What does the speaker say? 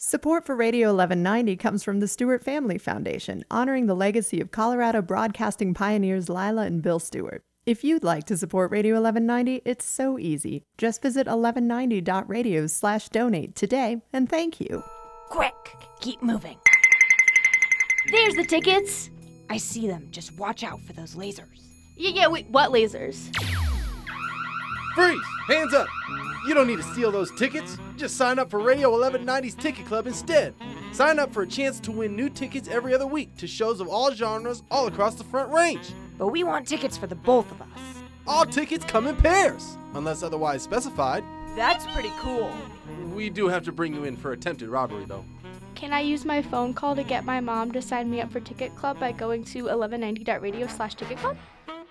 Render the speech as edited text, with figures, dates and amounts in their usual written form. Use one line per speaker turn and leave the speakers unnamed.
Support for Radio 1190 comes from the Stewart Family Foundation, honoring the legacy of Colorado broadcasting pioneers Lila and Bill Stewart. If you'd like to support Radio 1190, it's so easy. Just visit 1190.radio/donate today, and thank you.
Quick, keep moving. There's the tickets. I see them. Just watch out for those lasers.
Yeah, wait, what lasers?
Freeze! Hands up! You don't need to steal those tickets. Just sign up for Radio 1190's Ticket Club instead. Sign up for a chance to win new tickets every other week to shows of all genres all across the Front Range.
But we want tickets for the both of us.
All tickets come in pairs, unless otherwise specified.
That's pretty cool.
We do have to bring you in for attempted robbery, though.
Can I use my phone call to get my mom to sign me up for Ticket Club by going to 1190.radio/ticket club?